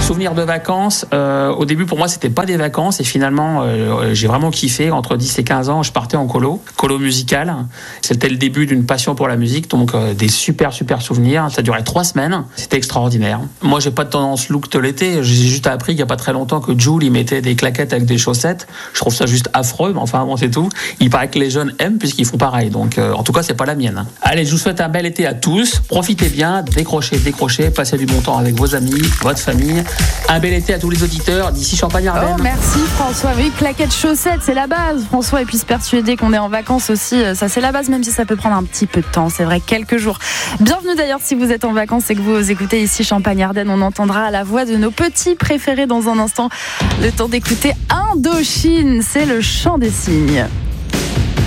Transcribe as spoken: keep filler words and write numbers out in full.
Souvenirs de vacances, euh, au début pour moi c'était pas des vacances et finalement euh, j'ai vraiment kiffé. Entre dix et quinze ans je partais en colo, colo musical. C'était le début d'une passion pour la musique, donc euh, des super super souvenirs. Ça durait trois semaines, c'était extraordinaire. Moi j'ai pas de tendance look de l'été, j'ai juste appris il y a pas très longtemps que Jul il mettait des claquettes avec des chaussettes. Je trouve ça juste affreux, mais enfin bon c'est tout. Il paraît que les jeunes aiment puisqu'ils font pareil, donc euh, en tout cas c'est pas la mienne. Allez, je vous souhaite un bel été à tous, profitez bien, décrochez, décrochez, passez du bon temps avec vos amis, votre famille. Un bel été à tous les auditeurs d'ici Champagne-Ardenne. Oh, merci François. Oui, claquettes, chaussettes, c'est la base. François, et puis se persuader qu'on est en vacances aussi, ça c'est la base, même si ça peut prendre un petit peu de temps. C'est vrai, quelques jours. Bienvenue d'ailleurs si vous êtes en vacances et que vous écoutez ici Champagne-Ardenne. On entendra la voix de nos petits préférés dans un instant. Le temps d'écouter Indochine, c'est le chant des cygnes.